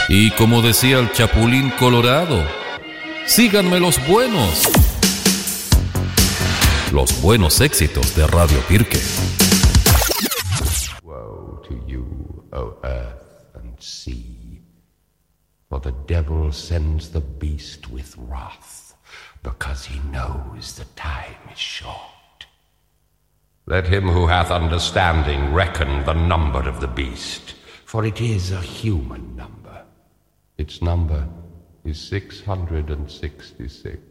Y como decía el Chapulín Colorado, síganme los buenos éxitos de Radio Pirque. Woe to you, O earth and sea, for the devil sends the beast with wrath, because he knows the time is short. Let him who hath understanding reckon the number of the beast, for it is a human number. Its number is 666.